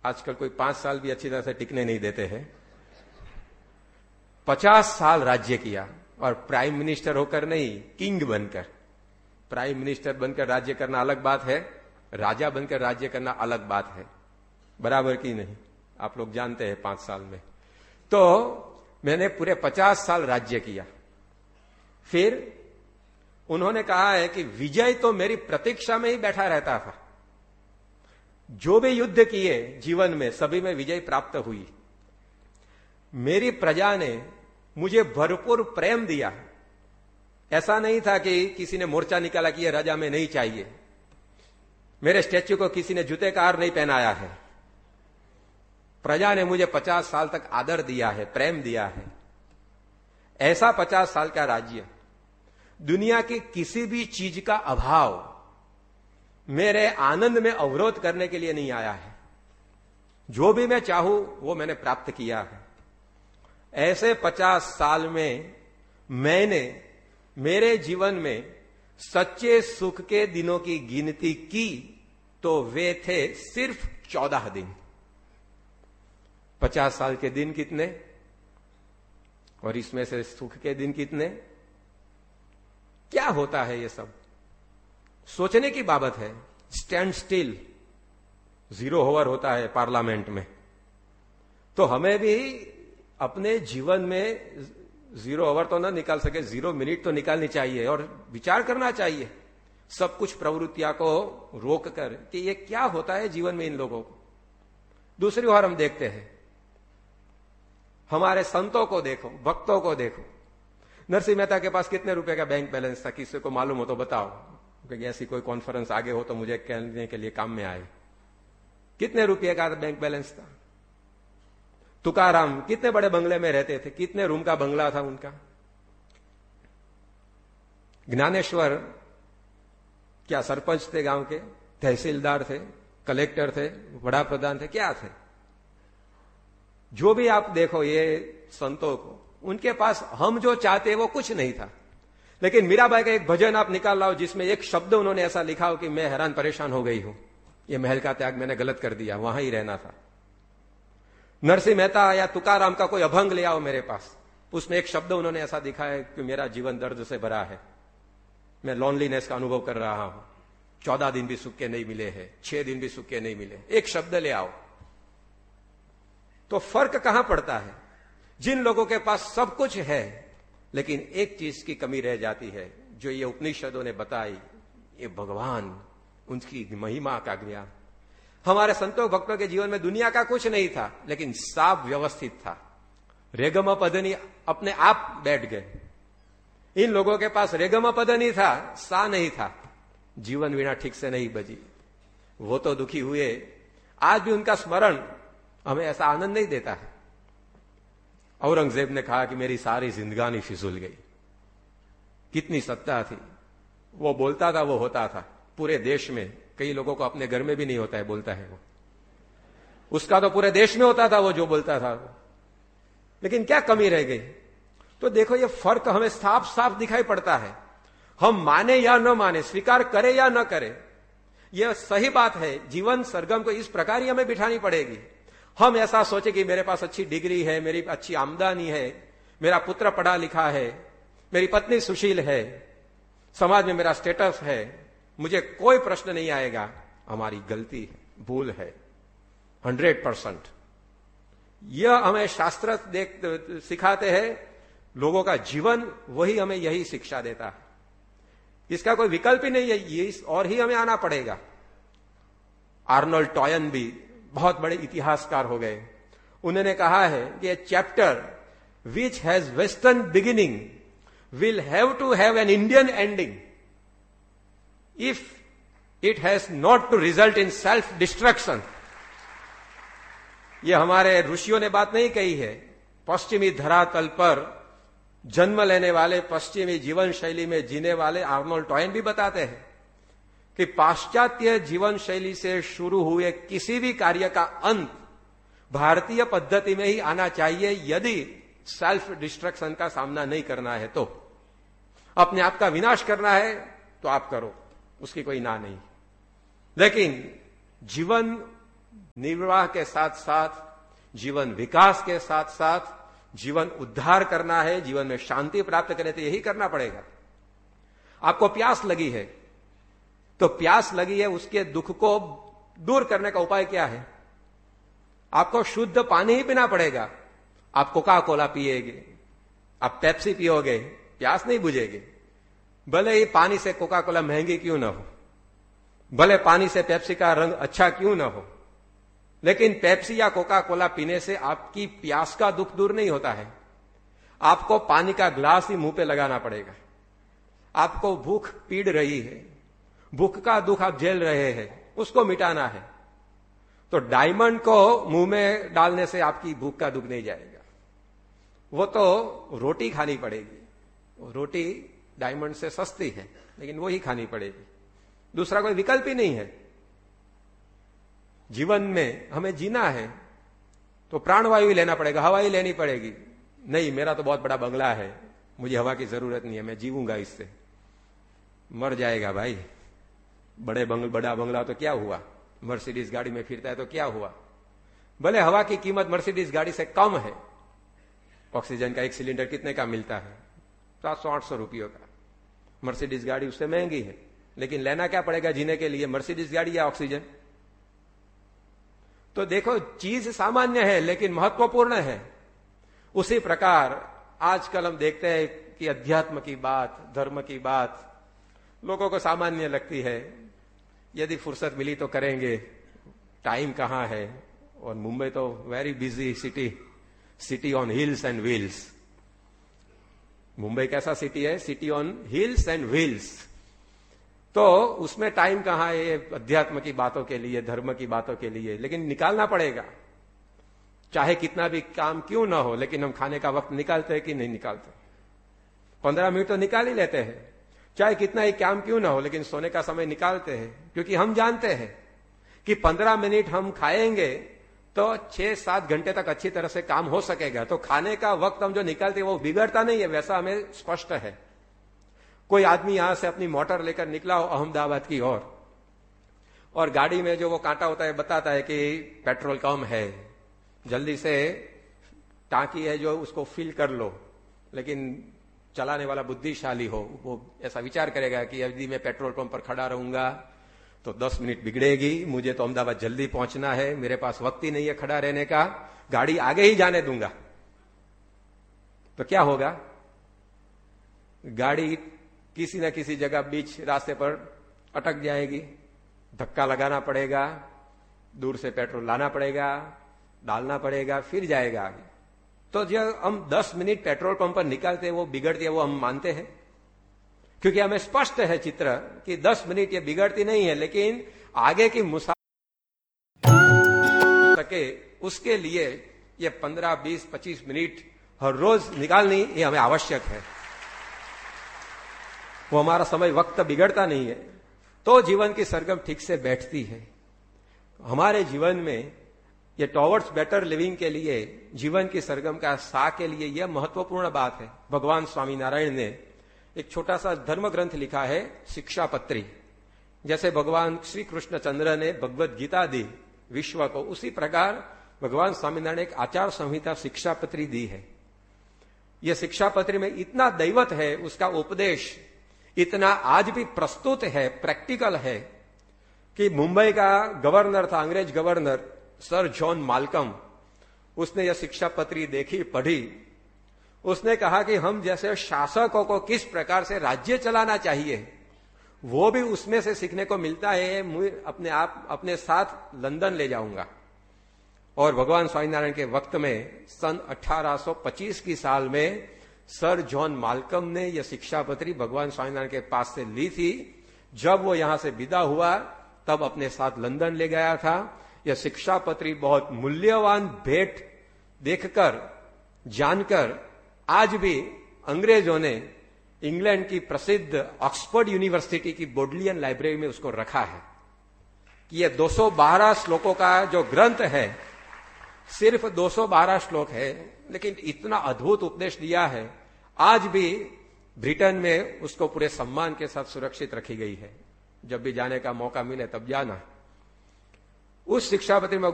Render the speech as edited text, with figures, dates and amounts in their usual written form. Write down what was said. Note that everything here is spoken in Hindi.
आजकल कोई 5 साल भी अच्छी तरह से टिकने नहीं देते हैं। 50 साल राज्य किया और प्राइम मिनिस्टर होकर नहीं, किंग बनकर। प्राइम मिनिस्टर बनकर राज्य करना अलग बात है, राजा बनकर राज्य करना अलग बात है, बराबर की नहीं? आप लोग जानते हैं 5 साल में। तो मैंने पूरे 50 साल राज्य किया। फिर उन्होंने कहा है कि विजय तो मेरी प्रतीक्षा में ही बैठा रहता था। जो भी युद्ध किए जीवन में, सभी में विजय प्राप्त हुई। मेरी प्रजा ने मुझे भरपूर प्रेम दिया। ऐसा नहीं था कि किसी ने मोर्चा निकाला कि ये राजा में नहीं चाहिए। मेरे स्टैच्यू को किसी ने जूते का हार नहीं पहनाया है। प्रजा ने मुझे 50 साल तक आदर दिया है, प्रेम दिया है। ऐसा 50 साल का राज्य, दुनिया की किसी भी चीज का अभाव मेरे आनंद में अवरोध करने के लिए नहीं आया है। जो भी मैं चाहूं वो मैंने प्राप्त किया है। ऐसे 50 साल में मैंने मेरे जीवन में सच्चे सुख के दिनों की गिनती की तो वे थे सिर्फ 14 दिन। 50 साल के दिन कितने और इसमें से सुख के दिन कितने? क्या होता है ये सब? सोचने की बाबत है। स्टैंड स्टिल, जीरो ओवर होता है पार्लियामेंट में। तो हमें भी अपने जीवन में जीरो ओवर तो ना निकाल सके, 0 मिनट तो निकालनी चाहिए और विचार करना चाहिए सब कुछ प्रवृत्तियां को रोक कर कि ये क्या होता है जीवन में इन लोगों को। दूसरी ओर हम देखते हैं, हमारे संतों को देखो, भक्तों को देखो। नरसिंह मेहता के पास कितने रुपए का बैंक बैलेंस था? किसी को मालूम हो तो बताओ, क्योंकि ऐसी कोई कॉन्फ्रेंस आगे हो तो मुझे कहने के लिए काम में आए। कितने रुपए का बैंक बैलेंस था? तुकाराम कितने बड़े बंगले में रहते थे? कितने रूम का बंगला था उनका? ज्ञानेश्वर क्या सरपंच थे गांव के? तहसीलदार थे? कलेक्टर थे? बड़ा प्रधान थे? क्या थे? जो भी आप देखो ये संतों को, उनके पास हम जो चाहते वो कुछ नहीं था। लेकिन मीराबाई का एक भजन आप निकाल लाओ जिसमें एक शब्द उन्होंने ऐसा लिखा हो कि मैं हैरान परेशान हो गई हूं, ये महल का त्याग मैंने गलत कर दिया, वहां ही रहना था। नरसिंह मेहता या तुकाराम का कोई अभंग ले आओ मेरे पास, उसमें एक शब्द उन्होंने ऐसा दिखा है कि मेरा जीवन दर्द से भरा है, मैं लॉनलीनेस का अनुभव कर रहा हूं, 14 दिन भी सुख के नहीं मिले हैं, 6 दिन भी सुख के नहीं मिले। एक शब्द ले आओ। तो फर्क कहां पड़ता है? जिन लोगों के पास सब कुछ है लेकिन एक चीज की कमी रह जाती है, जो ये उपनिषदों ने बताई, ये भगवान, उनकी महिमा का ज्ञान। हमारे संतों भक्तों के जीवन में दुनिया का कुछ नहीं था लेकिन सब व्यवस्थित था। रेगम पदनी अपने आप बैठ गए। इन लोगों के पास रेगम पदनी था, सा नहीं था, जीवन वीणा ठीक से नहीं बजी, वो तो दुखी हुए। आज भी उनका स्मरण हमें ऐसा आनंद नहीं देता है। औरंगजेब ने कहा कि मेरी सारी जिंदगानी फिजूल गई। कितनी सत्ता थी, वो बोलता था वो होता था। पूरे देश में कई लोगों को अपने घर में भी नहीं होता है, बोलता है वो, उसका तो पूरे देश में होता था वो जो बोलता था। लेकिन क्या कमी रह गई? तो देखो ये फर्क हमें साफ साफ दिखाई पड़ता है। हम माने या न माने, स्वीकार करें या न करें, यह सही बात है। जीवन सरगम को इस प्रकार ही हमें बिठानी पड़ेगी। हम ऐसा सोचे कि मेरे पास अच्छी डिग्री है, मेरी अच्छी आमदनी है, मेरा पुत्र पढ़ा लिखा है, मेरी पत्नी सुशील है, समाज में मेरा स्टेटस है, मुझे कोई प्रश्न नहीं आएगा। हमारी गलती है, भूल है 100%। यह हमें शास्त्र सिखाते हैं, लोगों का जीवन वही हमें यही शिक्षा देता है। इसका कोई विकल्प ही नहीं है, ये और ही हमें आना पड़ेगा। आर्नोल्ड टॉयन भी बहुत बड़े इतिहासकार हो गए। उन्होंने कहा है कि ए chapter which has western beginning will have to have an Indian ending if it has not to result in self destruction. यह हमारे ऋषियों ने बात नहीं कही है। पश्चिमी धरातल पर जन्म लेने वाले, पश्चिमी जीवन शैली में जीने वाले आर्नोल्ड टॉयन भी बताते हैं कि पाश्चात्य जीवन शैली से शुरू हुए किसी भी कार्य का अंत भारतीय पद्धति में ही आना चाहिए। यदि सेल्फ डिस्ट्रक्शन का सामना नहीं करना है तो, अपने आप का विनाश करना है तो आप करो, उसकी कोई ना नहीं। लेकिन जीवन निर्वाह के साथ साथ जीवन विकास के साथ साथ जीवन उद्धार करना है, जीवन में शांति प्राप्त करने तो यही करना पड़ेगा। आपको प्यास लगी है तो प्यास लगी है, उसके दुख को दूर करने का उपाय क्या है? आपको शुद्ध पानी ही पीना पड़ेगा। आप कोका कोला पिएगे, आप पेप्सी पियोगे, प्यास नहीं बुझेगी। भले ही पानी से कोका कोला महंगी क्यों ना हो, भले पानी से पेप्सी का रंग अच्छा क्यों ना हो, लेकिन पेप्सी या कोका कोला पीने से आपकी प्यास का दुख दूर नहीं होता है। आपको पानी का ग्लास ही मुंह पे लगाना पड़ेगा। आपको भूख पीड़ रही है, भूख का दुख आप झेल रहे हैं, उसको मिटाना है तो डायमंड को मुंह में डालने से आपकी भूख का दुख नहीं जाएगा। वो तो रोटी खानी पड़ेगी। रोटी डायमंड से सस्ती है लेकिन वो ही खानी पड़ेगी, दूसरा कोई विकल्प ही नहीं है। जीवन में हमें जीना है तो प्राणवायु ही लेना पड़ेगा, हवा ही लेनी पड़ेगी। नहीं, मेरा तो बहुत बड़ा बंगला है, मुझे हवा की जरूरत नहीं है, मैं जीऊंगा इससे। मर जाएगा भाई। बड़ा बंगला तो क्या हुआ, मर्सिडीज गाड़ी में फिरता है तो क्या हुआ? भले हवा की कीमत मर्सिडीज गाड़ी से कम है। ऑक्सीजन का एक सिलेंडर कितने का मिलता है? 700-800 रुपयों का। मर्सिडीज गाड़ी उससे महंगी है, लेकिन लेना क्या पड़ेगा जीने के लिए, मर्सिडीज गाड़ी या ऑक्सीजन? तो देखो, चीज सामान्य है लेकिन महत्वपूर्ण है। उसी प्रकार आजकल हम देखते हैं कि अध्यात्म की बात, धर्म की बात लोगों को सामान्य लगती है। यदि फुर्सत मिली तो करेंगे, टाइम कहां है। और मुंबई तो very busy city on hills and wheels. Mumbai कैसा सिटी है? City on hills and wheels. तो उसमें टाइम कहां है ये अध्यात्म की बातों के लिए, धर्म की बातों के लिए? लेकिन निकालना पड़ेगा, चाहे कितना भी काम क्यों ना हो। लेकिन हम खाने का वक्त निकालते हैं कि नहीं निकालते? 15 मिनट तो निकाल ही लेते हैं, चाहे कितना ही काम क्यों ना हो। लेकिन सोने का समय निकालते हैं क्योंकि हम जानते हैं कि 15 मिनट हम खाएंगे तो 6-7 घंटे तक अच्छी तरह से काम हो सकेगा। तो खाने का वक्त हम जो निकालते हैं वो बिगड़ता नहीं है, वैसा हमें स्पष्ट है। कोई आदमी यहां से अपनी मोटर लेकर निकला हो अहमदाबाद की ओर, और गाड़ी में जो वो कांटा होता है बताता है कि पेट्रोल कम है, जल्दी से टांकी है जो उसको फिल कर लो। लेकिन चलाने वाला बुद्धिशाली हो, वो ऐसा विचार करेगा कि यदि मैं पेट्रोल पंप पर खड़ा रहूंगा तो 10 मिनट बिगड़ेगी, मुझे तो अहमदाबाद जल्दी पहुंचना है, मेरे पास वक्त ही नहीं है खड़ा रहने का, गाड़ी आगे ही जाने दूंगा। तो क्या होगा? गाड़ी किसी न किसी जगह बीच रास्ते पर अटक जाएगी, धक्का लगाना पड़ेगा, दूर से पेट्रोल लाना पड़ेगा, डालना पड़ेगा, फिर जाएगा आगे। तो जब हम 10 मिनट पेट्रोल पंप पर निकालते हैं वो बिगड़ती है, वो हम मानते हैं क्योंकि हमें स्पष्ट है चित्र कि 10 मिनट ये बिगड़ती नहीं है, लेकिन आगे की मुसाफिर सके उसके लिए ये 15, 20, 25 मिनट हर रोज निकालनी ये हमें आवश्यक है। वो हमारा समय वक्त बिगड़ता नहीं है तो जीवन की सरगम ठीक से बैठती है। हमारे जीवन में ये टॉवर्ड्स बेटर लिविंग के लिए, जीवन की सरगम का सा के लिए यह महत्वपूर्ण बात है। भगवान स्वामीनारायण ने एक छोटा सा धर्म ग्रंथ लिखा है, शिक्षापत्री। जैसे भगवान श्री कृष्णचंद्र ने भगवत गीता दी विश्व को, उसी प्रकार भगवान स्वामीनारायण ने एक आचार संहिता शिक्षापत्री दी है। यह शिक्षापत्री में इतना दैवत है, उसका उपदेश इतना आज भी प्रस्तुत है, प्रैक्टिकल है कि मुंबई का गवर्नर था, अंग्रेज गवर्नर सर जॉन माल्कम, उसने यह शिक्षापत्री देखी, पढ़ी। उसने कहा कि हम जैसे शासकों को किस प्रकार से राज्य चलाना चाहिए वो भी उसमें से सीखने को मिलता है। मैं अपने साथ लंदन ले जाऊंगा। और भगवान स्वामीनारायण के वक्त में सन 1825 की साल में सर जॉन माल्कम ने यह शिक्षापत्री भगवान स्वामीनारायण के पास से ली थी। जब वो यहां से विदा हुआ तब अपने साथ लंदन ले गया था। यह शिक्षापत्री बहुत मूल्यवान भेंट देखकर, जानकर आज भी अंग्रेजों ने इंग्लैंड की प्रसिद्ध ऑक्सफोर्ड यूनिवर्सिटी की बोडलियन लाइब्रेरी में उसको रखा है कि यह 212 श्लोकों का जो ग्रंथ है, सिर्फ 212 श्लोक है, लेकिन इतना अद्भुत उपदेश दिया है। आज भी ब्रिटेन में उसको पूरे सम्मान के साथ सुरक्षित रखी गई है। जब भी जाने का मौका मिले तब जाना। उस शिक्षापत्री में